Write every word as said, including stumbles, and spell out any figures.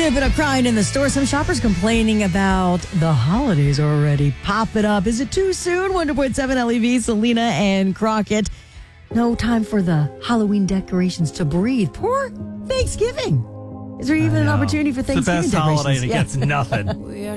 A bit of crying in the store. Some shoppers complaining about the holidays already. Pop it up. Is it too soon? one hundred point seven L E V, Selena and Crockett. No time for the Halloween decorations to breathe. Poor Thanksgiving. Is there even an opportunity for It's the Thanksgiving best decorations? holiday and it Yeah. gets nothing.